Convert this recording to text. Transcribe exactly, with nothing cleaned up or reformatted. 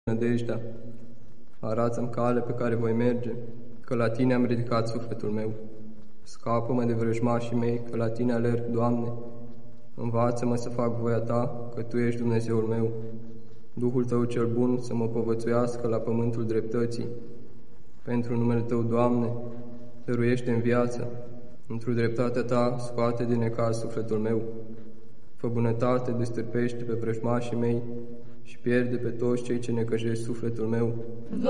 nădejdea. Arată-mi cale pe care voi merge, că la Tine am ridicat sufletul meu. Scapă-mă de vrăjmașii mei, că la Tine alerg, Doamne. Învață-mă să fac voia Ta, că Tu ești Dumnezeul meu. Duhul Tău cel bun să mă povățuiască la pământul dreptății. Pentru numele Tău, Doamne, dăruiește în viață. Într-o dreptatea Ta scoate din necaz sufletul meu. Fă bunătate, destârpește pe vrăjmașii mei și pierde pe toți cei ce necăjesc sufletul meu.